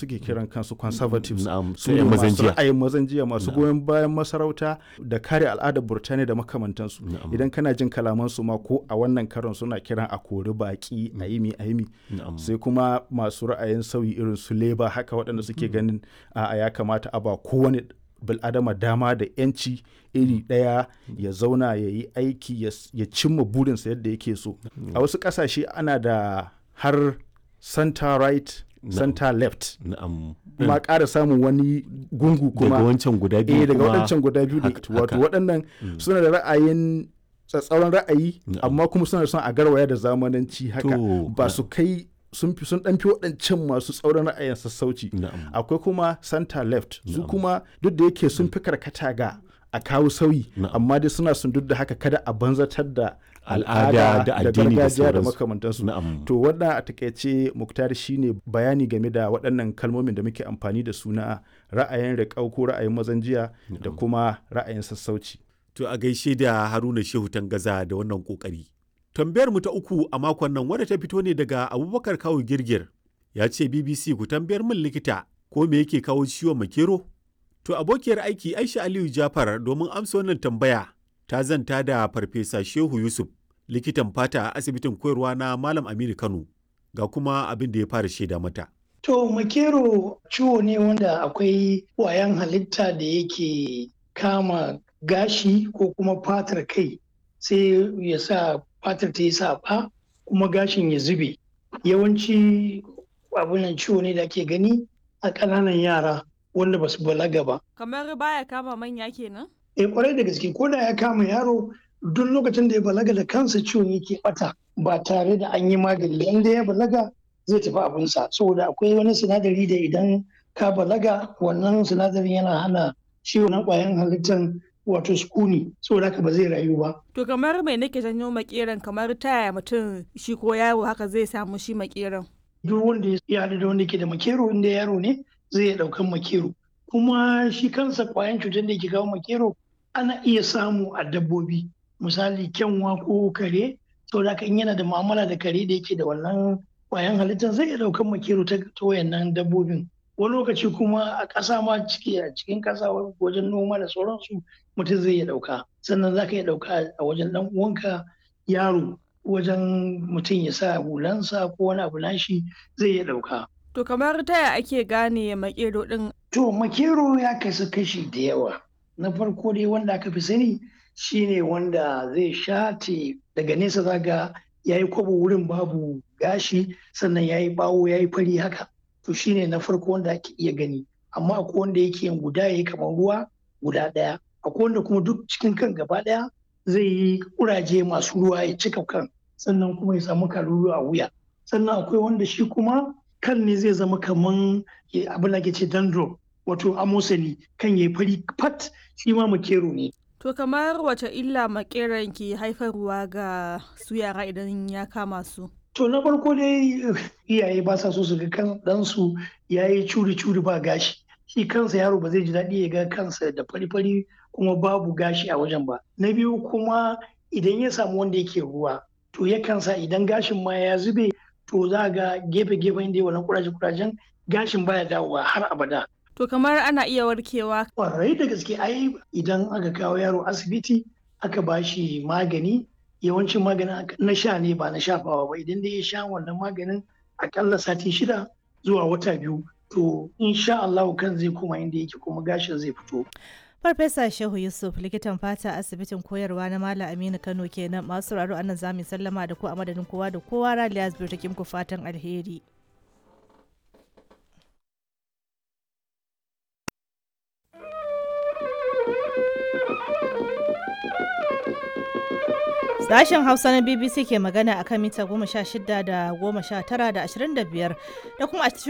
suke kiran kansu conservatives, su ne masu ra'ayin mazan jiya masu goyon bayan masarauta da kare al'adar Burtaniya da makamantansu. Idan kana jin kalamansu ma ko a wannan karon suna kiran a kori baki a yimi. Sai kuma masu ra'ayin sauyi irin su Labour haka waɗanda suke ganin ya kamata a ba kowane bil'adama dama da 'yanci iri ɗaya ya zauna ya yi aiki ya cimma burinsa yadda yake so. A wasu ƙasashe ana da har center right, center left. Ma ƙara samun wani gungu kuma daga wancan guda biyu daga waɗancan guda biyu wato waɗannan suna da ra'ayin tsatsauran ra'ayi amma kuma suna son a garwaya da zamananci haka ba su kai sun ɗan fi waɗancan masu tsauran ra'ayin sassauci. Akwai kuma center left su kuma duk da yake sun fi karkata ga a kawo sauyi amma dai suna sun duk da haka kada a banzatar da al'ada da gargajiya da makamantansu. To wannan a takaice Muktar shine bayani game da waɗannan kalmomin da muke amfani da su na ra'ayin riƙau ko ra'ayin mazan jiya da kuma ra'ayin sassauci. To a gaishe da Haruna Shehu Tangaza da wannan kokari. Tambayar mu ta uku a makon nan wadda ta fito ne daga Abubakar Kawu Girgir. Ya ce BBC ku tambayar min likita ko me yake kawo ciwon makero? To abokiyar aiki Aisha Aliyu Jafar domin amsa wannan tambaya ta zanta da Farfesa Shehu Yusuf likitan fata a asibitin koyarwa na Malam Aminu Kano ga kuma abin da ya fara shaida mata. To makero ciwo ne wanda akwai ƙwayan halitta da yake kama gashi ko kuma fatar kai sai ya sa fatar ta yi saɓa kuma gashin ya zube. Yawanci abunan ciwo ne da ake gani a ƙananan yara wanda ba su balaga ba. Kamar baya kama manya kenan? Kwarai da gaske ko da ya kama yaro duk lokacin da ya balaga da kansa ciwon yake bata ba tare da an yi magani. Inda ya balaga zai tafi abinsa saboda akwai wani sinadari da idan ka balaga wannan sinadarin yana hana ciwon na ƙwayan halittar wato sukuni saboda haka ba zai rayu ba. To kamar mai nake janyo makeran kamar taya mutum shi ko yaro haka zai samu shi makeran? Duk wanda ya haɗu da wanda ke da makero inda yaro ne zai iya ɗaukan makero. Kuma shi kansa ƙwayan cutar da ke kawo makero ana iya samu a dabbobi misali kyanwa ko kare saboda haka in yana da mu'amala da kare da yake da wannan ƙwayan halittar zai iya ɗaukan makero ta wayannan dabbobin. Wani lokaci kuma a ƙasa ma a cikin ƙasa wajen noma da sauransu mutum zai iya ɗauka. Sannan za ka iya ɗauka a wajen ɗan uwanka yaro wajen mutum ya sa hulansa ko wani abu nashi zai iya ɗauka. To kamar taya ake gane makero ɗin? To makero ya kasu kashi da yawa. Na farko dai wanda aka fi sani shine wanda zai shate daga nesa zaga ya yi kwabo wurin babu gashi sannan ya yi bawo ya yi fari haka. To shine na farko wanda ake iya gani. Amma akwai wanda yake yin guda ya yi kamar ruwa guda ɗaya. Akwai wanda kuma duk cikin kan gaba ɗaya zai yi kuraje masu ruwa ya cika kan sannan kuma ya samu kalulu a wuya. Sannan akwai wanda shi kuma kan ne zai zama kaman abin da ke ce dandruff wato amosani kan ya fari fat shi ma makero ne. To kamar wace illa makeran ke haifarwa ga su yara idan ya kama su? To na farko dai iyaye ba sa so su ga kan ɗansu ya yi curi-curi ba gashi. Shi kansa yaro ba zai ji daɗi ya ga kansa da fari-fari kuma babu gashi a wajen ba. Na biyu kuma idan ya samu wanda yake ruwa to yakan sa idan gashin ma ya zube to za ga gefe-gefen da ya wannan kuraje-kurajen gashin baya dawowa har abada. To kamar ana iya warkewa? Kwarai da gaske ai idan aka kawo yaro asibiti aka ba shi magani yawancin maganin na sha ne ba na shafawa ba idan dai ya sha wannan maganin akalla sati 6 zuwa wata 2 to insha Allah kan zai koma inda yake kuma gashin zai fito. Farfesa Shehu Yusuf likitan fata asibitin koyarwa na Malam Aminu Kano kenan masu sauraro anan zamu sallama da ku a madadin kowa da kowa Raliya Zubir take muku fatan alheri. Sashen Hausa na BBC ke magana akan mita 16 da 19 da 25 da kuma a